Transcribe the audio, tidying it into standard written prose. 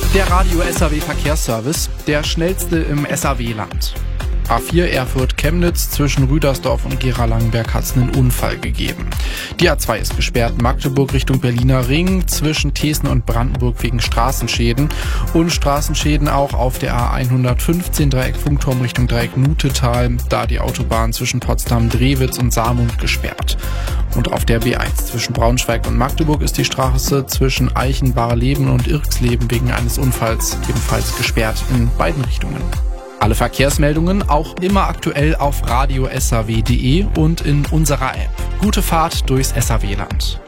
Der Radio SAW Verkehrsservice, der schnellste im SAW-Land. A4 Erfurt-Chemnitz zwischen Rüdersdorf und Gera-Langenberg hat es einen Unfall gegeben. Die A2 ist gesperrt, Magdeburg Richtung Berliner Ring, zwischen Thesen und Brandenburg wegen Straßenschäden. Und Straßenschäden auch auf der A115 Dreieck Funkturm Richtung Dreieck Nutetal, da die Autobahn zwischen Potsdam, Drewitz und Saarmund gesperrt. Und auf der B1 zwischen Braunschweig und Magdeburg ist die Straße zwischen Eichen, Barleben und Irksleben wegen eines Unfalls ebenfalls gesperrt in beiden Richtungen. Alle Verkehrsmeldungen auch immer aktuell auf radio-saw.de und in unserer App. Gute Fahrt durchs SAW-Land.